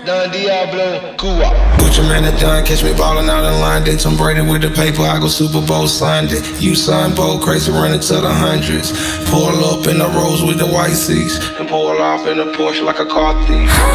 Don Diablo, Cuba. Put your man at John, catch me ballin' out in line. Did Tom Brady with the paper, I go Super Bowl signed it. You signed bold, crazy running to the hundreds. Pull up in the Rolls with the white seats, and pull off in a Porsche like a car thief.